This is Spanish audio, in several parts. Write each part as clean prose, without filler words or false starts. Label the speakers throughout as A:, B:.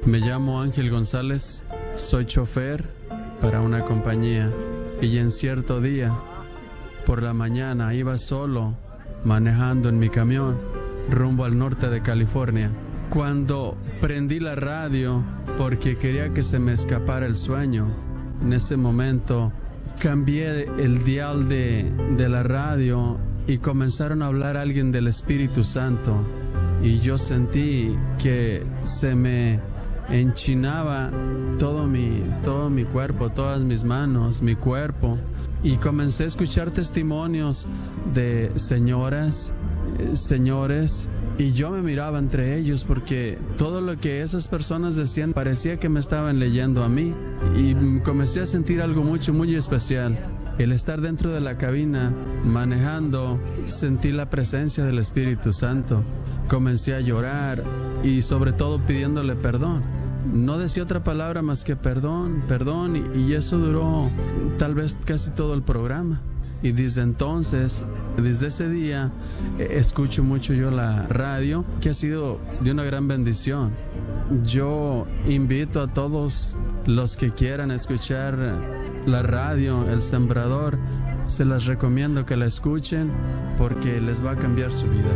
A: Me llamo Ángel González, soy chofer para una compañía y en cierto día, por la mañana, iba solo manejando en mi camión rumbo al norte de California. Cuando prendí la radio porque quería que se me escapara el sueño, en ese momento cambié el dial de la radio y comenzaron a hablar alguien del Espíritu Santo y yo sentí que se me enchinaba todo mi cuerpo, todas mis manos, mi cuerpo, y comencé a escuchar testimonios de señoras, señores, y yo me miraba entre ellos porque todo lo que esas personas decían parecía que me estaban leyendo a mí, y comencé a sentir algo muy especial. El estar dentro de la cabina manejando, sentí la presencia del Espíritu Santo. Comencé a llorar y sobre todo pidiéndole perdón. No decía otra palabra más que perdón, perdón, y eso duró tal vez casi todo el programa. Y desde entonces, desde ese día, escucho mucho yo la radio, que ha sido de una gran bendición. Yo invito a todos los que quieran escuchar la radio, El Sembrador, se las recomiendo que la escuchen porque les va a cambiar su vida.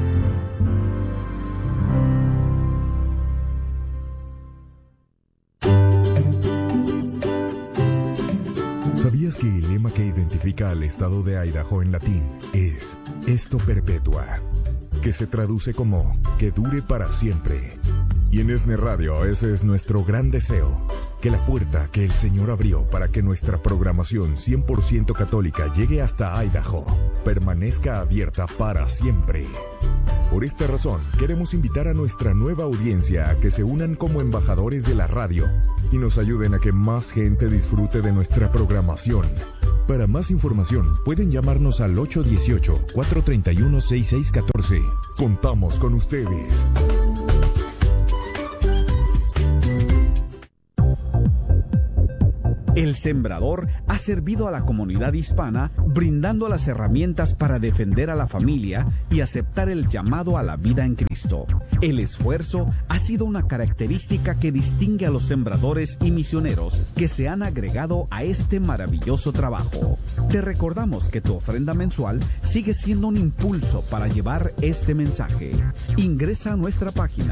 B: ¿Sabías que el lema que identifica al estado de Idaho en latín es Esto Perpetua, que se traduce como que dure para siempre? Y en ESNE Radio ese es nuestro gran deseo, que la puerta que el Señor abrió para que nuestra programación 100% católica llegue hasta Idaho permanezca abierta para siempre. Por esta razón, queremos invitar a nuestra nueva audiencia a que se unan como embajadores de la radio y nos ayuden a que más gente disfrute de nuestra programación. Para más información, pueden llamarnos al 818-431-6614. Contamos con ustedes.
C: El Sembrador ha servido a la comunidad hispana brindando las herramientas para defender a la familia y aceptar el llamado a la vida en Cristo. El esfuerzo ha sido una característica que distingue a los sembradores y misioneros que se han agregado a este maravilloso trabajo. Te recordamos que tu ofrenda mensual sigue siendo un impulso para llevar este mensaje. Ingresa a nuestra página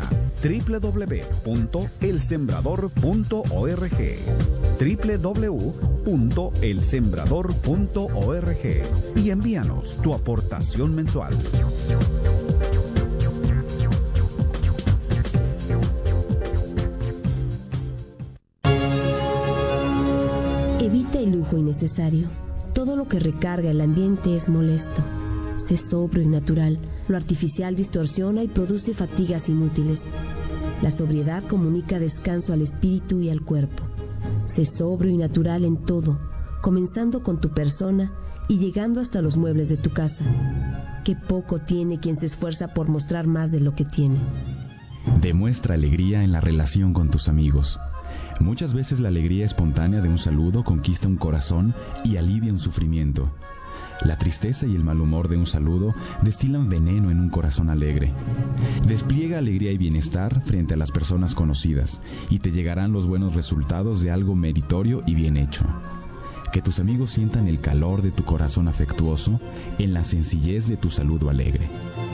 C: www.elsembrador.org www.elsembrador.org y envíanos tu aportación mensual.
D: Evita el lujo innecesario. Todo lo que recarga el ambiente es molesto. Sé sobrio y natural. Lo artificial distorsiona y produce fatigas inútiles. La sobriedad comunica descanso al espíritu y al cuerpo. Sé sobrio y natural en todo, comenzando con tu persona y llegando hasta los muebles de tu casa. Qué poco tiene quien se esfuerza por mostrar más de lo que tiene.
E: Demuestra alegría en la relación con tus amigos. Muchas veces la alegría espontánea de un saludo conquista un corazón y alivia un sufrimiento. La tristeza y el mal humor de un saludo destilan veneno en un corazón alegre. Despliega alegría y bienestar frente a las personas conocidas y te llegarán los buenos resultados de algo meritorio y bien hecho. Que tus amigos sientan el calor de tu corazón afectuoso en la sencillez de tu saludo alegre.